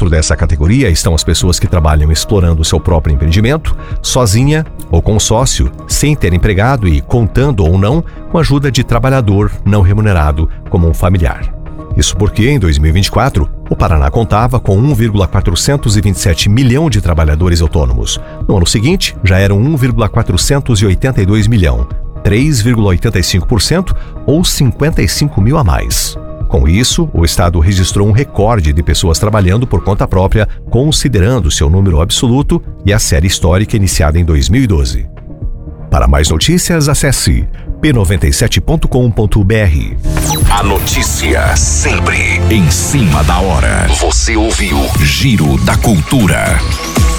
Dentro dessa categoria estão as pessoas que trabalham explorando seu próprio empreendimento, sozinha ou com sócio, sem ter empregado e contando ou não com a ajuda de trabalhador não remunerado como um familiar. Isso porque, em 2024, o Paraná contava com 1,427 milhão de trabalhadores autônomos. No ano seguinte, já eram 1,482 milhão, 3,85% ou 55 mil a mais. Com isso, o Estado registrou um recorde de pessoas trabalhando por conta própria, considerando seu número absoluto e a série histórica iniciada em 2012. Para mais notícias, acesse p97.com.br. A notícia sempre em cima da hora. Você ouviu Giro da Cultura.